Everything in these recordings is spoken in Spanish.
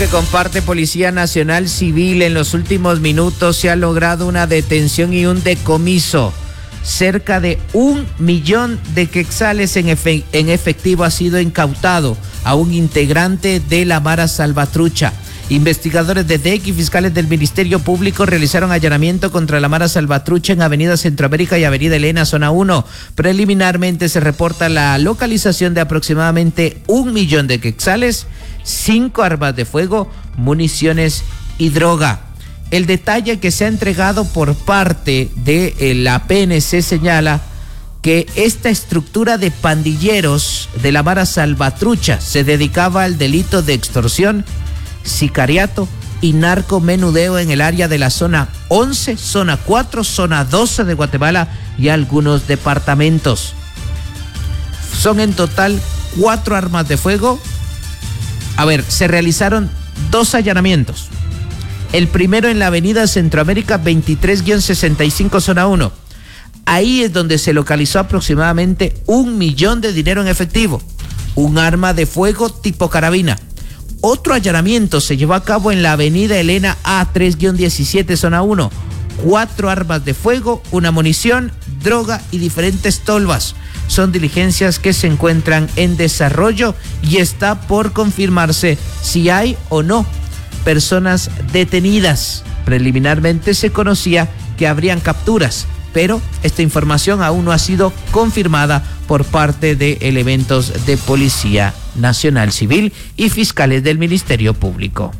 Que comparte Policía Nacional Civil, en los últimos minutos se ha logrado una detención y un decomiso. Cerca de 1 millón de quetzales en efectivo ha sido incautado a un integrante de la Mara Salvatrucha. Investigadores de DEC y fiscales del Ministerio Público realizaron allanamiento contra la Mara Salvatrucha en Avenida Centroamérica y Avenida Elena, zona 1. Preliminarmente se reporta la localización de aproximadamente 1 millón de quetzales, 5 armas de fuego, municiones y droga. El detalle que se ha entregado por parte de la PNC señala que esta estructura de pandilleros de la Mara Salvatrucha se dedicaba al delito de extorsión, sicariato y narcomenudeo en el área de la zona 11, zona 4, zona 12 de Guatemala y algunos departamentos. Son en total 4 armas de fuego. Se realizaron 2 allanamientos. El primero en la avenida Centroamérica 23-65, zona 1. Ahí es donde se localizó aproximadamente 1 millón de dinero en efectivo, un arma de fuego tipo carabina. Otro allanamiento se llevó a cabo en la avenida Elena A3-17, zona 1. 4 armas de fuego, una munición, droga y diferentes tolvas. Son diligencias que se encuentran en desarrollo y está por confirmarse si hay o no personas detenidas. Preliminarmente se conocía que habrían capturas, pero esta información aún no ha sido confirmada por parte de elementos de Policía Nacional Civil y fiscales del Ministerio Público.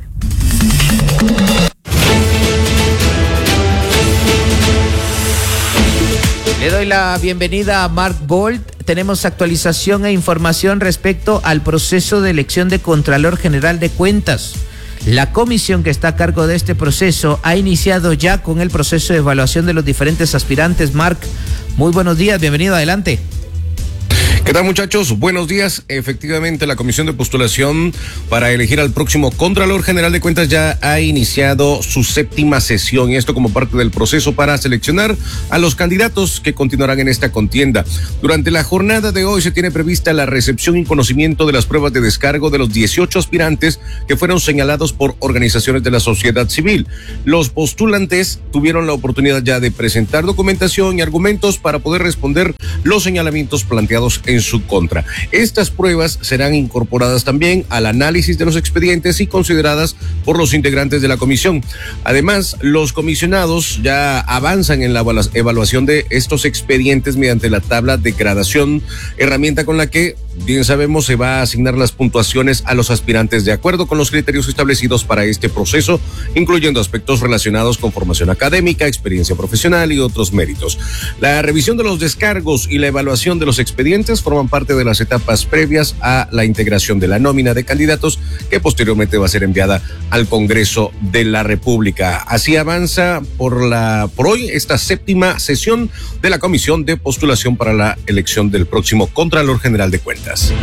Le doy la bienvenida a Mark Bolt. Tenemos actualización e información respecto al proceso de elección de Contralor General de Cuentas. La comisión que está a cargo de este proceso ha iniciado ya con el proceso de evaluación de los diferentes aspirantes. Mark, muy buenos días, bienvenido, adelante. ¿Qué tal, muchachos? Buenos días. Efectivamente, la comisión de postulación para elegir al próximo Contralor General de Cuentas ya ha iniciado su 7ª sesión, y esto como parte del proceso para seleccionar a los candidatos que continuarán en esta contienda. Durante la jornada de hoy se tiene prevista la recepción y conocimiento de las pruebas de descargo de los 18 aspirantes que fueron señalados por organizaciones de la sociedad civil. Los postulantes tuvieron la oportunidad ya de presentar documentación y argumentos para poder responder los señalamientos planteados en su contra. Estas pruebas serán incorporadas también al análisis de los expedientes y consideradas por los integrantes de la comisión. Además, los comisionados ya avanzan en la evaluación de estos expedientes mediante la tabla de gradación, herramienta con la que, bien sabemos, se va a asignar las puntuaciones a los aspirantes de acuerdo con los criterios establecidos para este proceso, incluyendo aspectos relacionados con formación académica, experiencia profesional y otros méritos. La revisión de los descargos y la evaluación de los expedientes forman parte de las etapas previas a la integración de la nómina de candidatos, que posteriormente va a ser enviada al Congreso de la República. Así avanza por hoy esta 7ª sesión de la comisión de postulación para la elección del próximo Contralor General de Cuentas.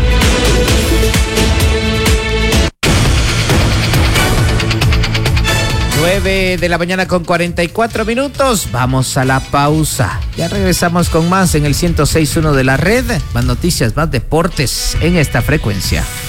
9 de la mañana con 44 minutos. Vamos a la pausa. Ya regresamos con más en el 106.1 de la red. Más noticias, más deportes en esta frecuencia.